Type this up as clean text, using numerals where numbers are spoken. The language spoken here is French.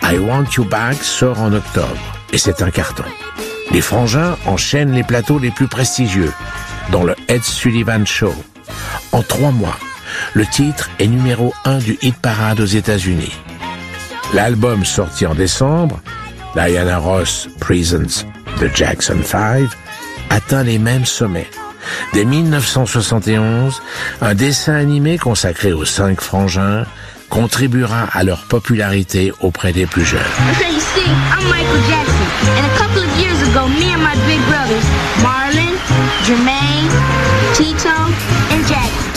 I Want You Back sort en octobre, et c'est un carton. Les Frangins enchaînent les plateaux les plus prestigieux, dont le Ed Sullivan Show. En 3 mois, le titre est numéro 1 du hit parade aux États-Unis. L'album sorti en décembre, Diana Ross Presents The Jackson 5, atteint les mêmes sommets. Dès 1971, un dessin animé consacré aux 5 frangins contribuera à leur popularité auprès des plus jeunes. Okay, you see, I'm Michael Jackson, and a couple of years ago, me and my big brothers, Marlon, Jermaine, Tito, and Jackson,